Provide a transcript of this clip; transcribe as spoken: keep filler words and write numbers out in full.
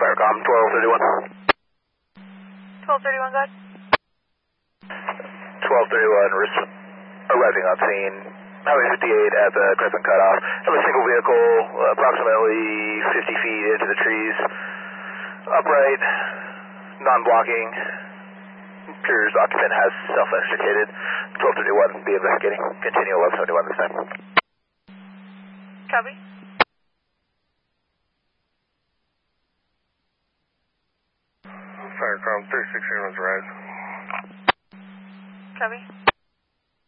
Firecom twelve thirty-one. twelve thirty-one, go ahead. twelve thirty-one, arriving on scene. Highway fifty-eight at the Crescent Cutoff. Have a single vehicle, uh, approximately fifty feet into the trees. Upright, non-blocking. Appears occupant has self-extricated. twelve thirty-one, be investigating. Continue eleven seventy-one this time. Copy. Firecom thirty-six, everyone's rise. Copy.